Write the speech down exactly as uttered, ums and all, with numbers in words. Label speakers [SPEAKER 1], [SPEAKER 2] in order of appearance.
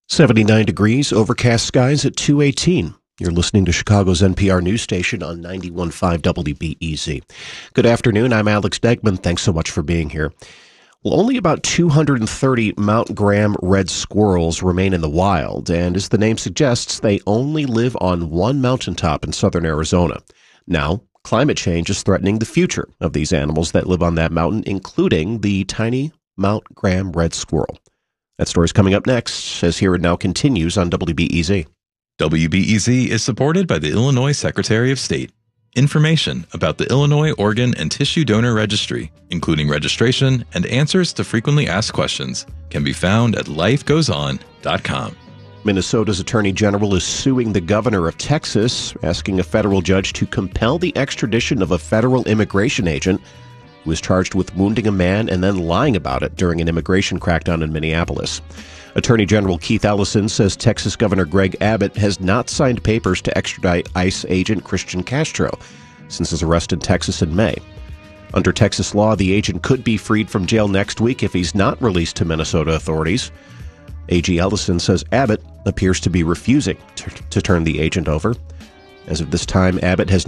[SPEAKER 1] seventy-nine degrees, overcast skies at two eighteen. You're listening to Chicago's N P R news station on ninety-one point five W B E Z. Good afternoon. I'm Alex Degman. Thanks so much for being here. Well, only about two hundred thirty Mount Graham red squirrels remain in the wild, and as the name suggests, they only live on one mountaintop in southern Arizona. Now, climate change is threatening the future of these animals that live on that mountain, including the tiny Mount Graham red squirrel. That story's coming up next, as Here and Now continues on W B E Z.
[SPEAKER 2] W B E Z is supported by the Illinois Secretary of State. Information about the Illinois Organ and Tissue Donor Registry, including registration and answers to frequently asked questions, can be found at life goes on dot com.
[SPEAKER 1] Minnesota's Attorney General is suing the governor of Texas, asking a federal judge to compel the extradition of a federal immigration agent who was charged with wounding a man and then lying about it during an immigration crackdown in Minneapolis. Attorney General Keith Ellison says Texas Governor Greg Abbott has not signed papers to extradite ICE agent Christian Castro since his arrest in Texas in May. Under Texas law, the agent could be freed from jail next week if he's not released to Minnesota authorities. A G Ellison says Abbott appears to be refusing to, to turn the agent over. As of this time, Abbott has